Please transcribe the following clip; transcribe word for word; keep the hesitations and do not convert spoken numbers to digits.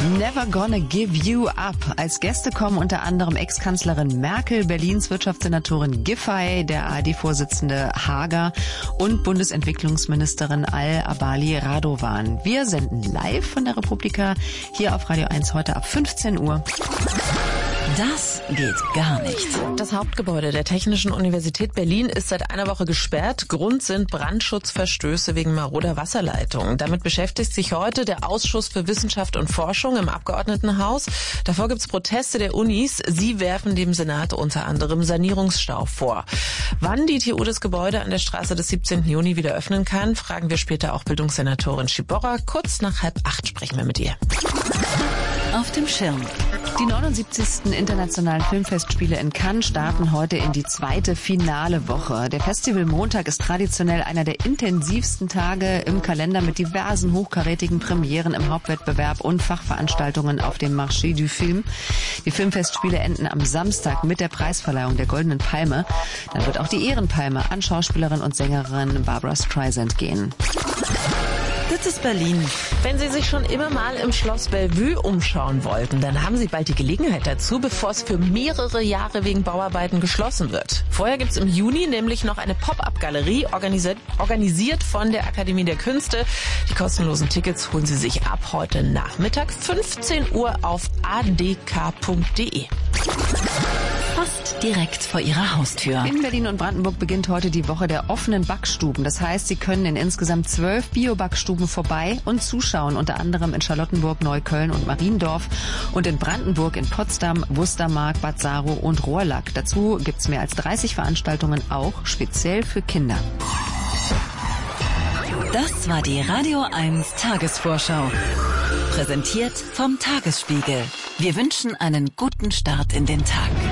Never Gonna Give You Up. Als Gäste kommen unter anderem Ex-Kanzlerin Merkel, Berlins Wirtschaftssenatorin Giffey, der A R D-Vorsitzende Hager und Bundesentwicklungsministerin Al-Abali Radovan. Wir senden live von der Republika hier auf Radio eins heute ab fünfzehn Uhr. Das geht gar nicht. Das Hauptgebäude der Technischen Universität Berlin ist seit einer Woche gesperrt. Grund sind Brandschutzverstöße wegen maroder Wasserleitungen. Damit beschäftigt sich heute der Ausschuss für Wissenschaft und Forschung im Abgeordnetenhaus. Davor gibt es Proteste der Unis. Sie werfen dem Senat unter anderem Sanierungsstau vor. Wann die T U das Gebäude an der Straße des siebzehnten Juni wieder öffnen kann, fragen wir später auch Bildungssenatorin Schiborra. Kurz nach halb acht sprechen wir mit ihr. Auf dem Schirm. Die neunundsiebzigsten Internationalen Filmfestspiele in Cannes starten heute in die zweite finale Woche. Der Festivalmontag ist traditionell einer der intensivsten Tage im Kalender mit diversen hochkarätigen Premieren im Hauptwettbewerb und Fachveranstaltungen auf dem Marché du Film. Die Filmfestspiele enden am Samstag mit der Preisverleihung der Goldenen Palme. Dann wird auch die Ehrenpalme an Schauspielerin und Sängerin Barbra Streisand gehen. Das ist Berlin. Wenn Sie sich schon immer mal im Schloss Bellevue umschauen wollten, dann haben Sie bald die Gelegenheit dazu, bevor es für mehrere Jahre wegen Bauarbeiten geschlossen wird. Vorher gibt's im Juni nämlich noch eine Pop-up-Galerie, organisiert, organisiert von der Akademie der Künste. Die kostenlosen Tickets holen Sie sich ab heute Nachmittag fünfzehn Uhr auf a d k punkt d e. Fast direkt vor Ihrer Haustür. In Berlin und Brandenburg beginnt heute die Woche der offenen Backstuben. Das heißt, Sie können in insgesamt zwölf Bio-Backstuben vorbei und zuschauen, unter anderem in Charlottenburg, Neukölln und Mariendorf und in Brandenburg, in Potsdam, Wustermark, Bad Saro und Rohrlack. Dazu gibt's mehr als dreißig Veranstaltungen, auch speziell für Kinder. Das war die Radio eins Tagesvorschau. Präsentiert vom Tagesspiegel. Wir wünschen einen guten Start in den Tag.